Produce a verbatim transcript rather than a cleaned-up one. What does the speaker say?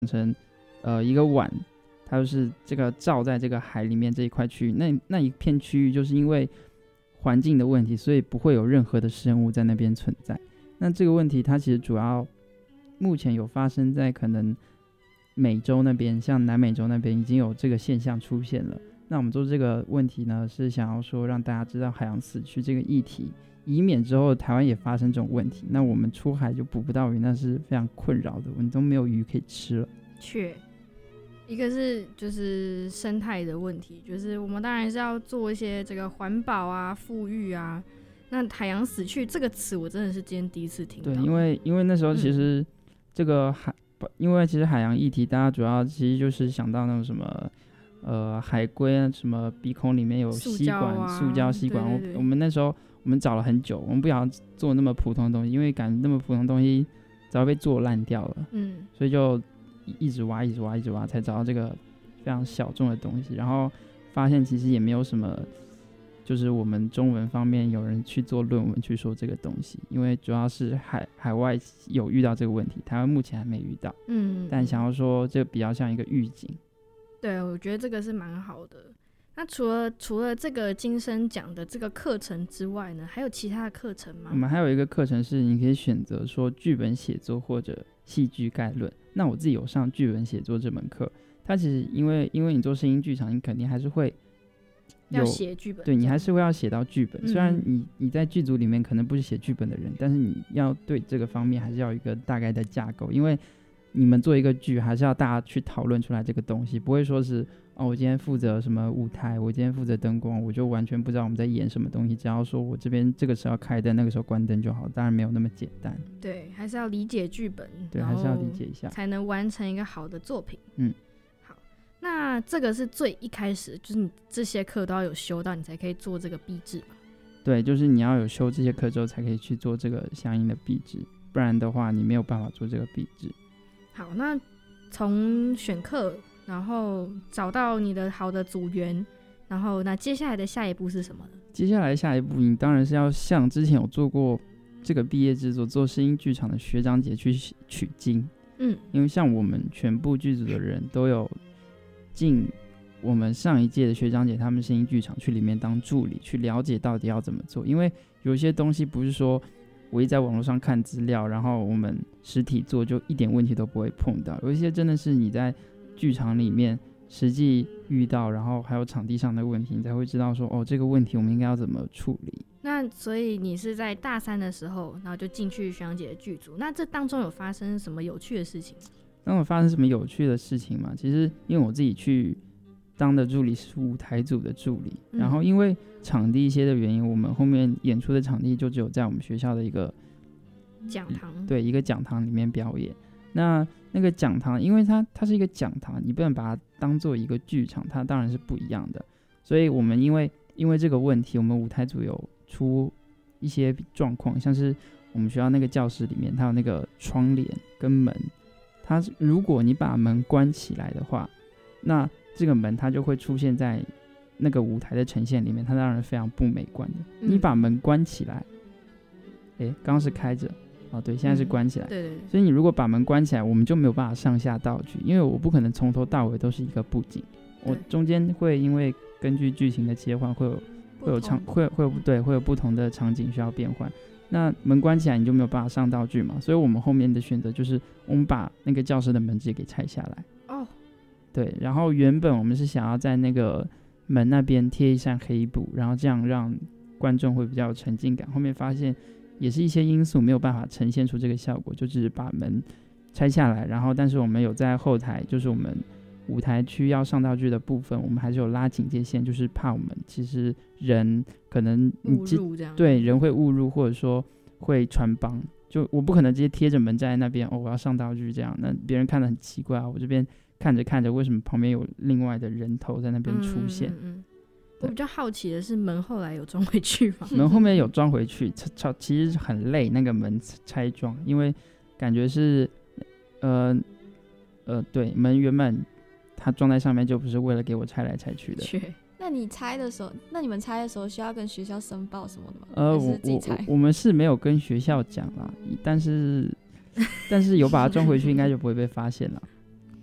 成呃一个碗，它就是这个罩在这个海里面这一块区域，那那一片区域就是因为环境的问题，所以不会有任何的生物在那边存在。那这个问题它其实主要目前有发生在可能美洲那边，像南美洲那边已经有这个现象出现了。那我们做这个问题呢，是想要说让大家知道海洋死去这个议题，以免之后台湾也发生这种问题，那我们出海就捕不到鱼，那是非常困扰的，我们都没有鱼可以吃了。 确，一个是就是生态的问题，就是我们当然是要做一些这个环保啊、富裕啊。那海洋死去这个词，我真的是今天第一次听到。 对，因为因为那时候其实这个海，嗯、因为其实海洋议题，大家主要其实就是想到那种什么。呃，海龟啊，什么鼻孔里面有吸管，塑胶、啊、塑胶吸管。对对对，我我们那时候我们找了很久，我们不想做那么普通的东西，因为感觉那么普通的东西早被做烂掉了。嗯，所以就一直挖，一直挖，一直挖，才找到这个非常小众的东西。然后发现其实也没有什么，就是我们中文方面有人去做论文去说这个东西，因为主要是海海外有遇到这个问题，台湾目前还没遇到。嗯，但想要说这比较像一个预警。 对，我觉得这个是蛮好的。那除了除了这个金声奖的这个课程之外呢，还有其他的课程吗？ 我们还有一个课程是你可以选择说剧本写作或者戏剧概论。那我自己有上剧本写作这门课，它其实因为因为你做声音剧场，你肯定还是会有要写剧本， 对，你还是会要写到剧本。嗯、虽然你你在剧组里面可能不是写剧本的人，但是你要对这个方面还是要有一个大概的架构，因为你们做一个剧还是要大家去讨论出来这个东西，不会说是哦，我今天负责什么舞台，我今天负责灯光，我就完全不知道我们在演什么东西，只要说我这边这个时候开灯，那个时候关灯就好，当然没有那么简单。 对，还是要理解剧本， 对，还是要理解一下， 才能完成一个好的作品。 嗯， 好，那这个是最一开始，就是你这些课都要有修到，你才可以做这个毕制嘛？ 对，就是你要有修这些课之后，才可以去做这个相应的毕制，不然的话，你没有办法做这个毕制。 好，那从选课，然后找到你的好的组员，然后那接下来的下一步是什么呢？ 接下来下一步，你当然是要像之前有做过这个毕业制作做声音剧场的学长姐去取经。嗯，因为像我们全部剧组的人都有进我们上一届的学长姐他们声音剧场去里面当助理，去了解到底要怎么做。因为有些东西不是说我一在网络上看资料，然后我们实体做就一点问题都不会碰到，有一些真的是你在剧场里面实际遇到，然后还有场地上的问题，你才会知道说哦，这个问题我们应该要怎么处理。 那所以你是在大三的时候，然后就进去学长姐的剧组，那这当中有发生什么有趣的事情？ 当有发生什么有趣的事情嘛？其实因为我自己去当的助理是舞台组的助理、嗯、然后因为场地一些的原因，我们后面演出的场地就只有在我们学校的一个讲堂， 对，一个讲堂里面表演。那那个讲堂因为它它是一个讲堂，你不能把它当做一个剧场，它当然是不一样的。所以我们因为因为这个问题，我们舞台组有出一些状况，像是我们学校那个教室里面它有那个窗帘跟门，它如果你把门关起来的话，那这个门它就会出现在那个舞台的呈现里面，它当然非常不美观的、嗯、你把门关起来，诶，刚刚是开着哦，对，现在是关起来、嗯、 对对对， 所以你如果把门关起来，我们就没有办法上下道具，因为我不可能从头到尾都是一个布景，我中间会因为根据剧情的切换会有会有场会会有对会有不同的场景需要变换，那门关起来你就没有办法上道具嘛，所以我们后面的选择就是我们把那个教室的门直接给拆下来哦，对，然后原本我们是想要在那个门那边贴一扇黑布，然后这样让观众会比较有沉浸感，后面发现也是一些因素没有办法呈现出这个效果，就只是把门拆下来，然后但是我们有在后台，就是我们舞台区要上道具的部分，我们还是有拉警戒线，就是怕我们其实人可能误入这样， 对，人会误入或者说会穿帮，就我不可能直接贴着门站在那边哦，我要上道具这样，那别人看得很奇怪啊，我这边看着看着为什么旁边有另外的人头在那边出现。嗯嗯嗯， 我比较好奇的是门后来有装回去吗？ 门后面有装回去，其实很累，那个门拆装，因为感觉是呃呃对，门原本它装在上面就不是为了给我拆来拆去的。 那你拆的时候，那你们拆的时候需要跟学校申报什么的吗？ 呃， 还是自己拆？ 我我我们是没有跟学校讲啦，但是但是有把它装回去，应该就不会被发现了。